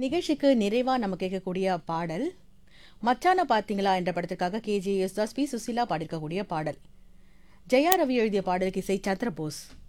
நிகழ்ச்சிக்கு நிறைவா நம்ம கேட்கக்கூடிய பாடல் மச்சான பாத்தீங்களா என்ற படத்திற்காக கேஜே யேசுதாஸ் பி சுசீலா பாடிருக்கக்கூடிய பாடல். ஜெயா ரவி எழுதிய பாடலுக்கு இசை சந்திரபோஸ்.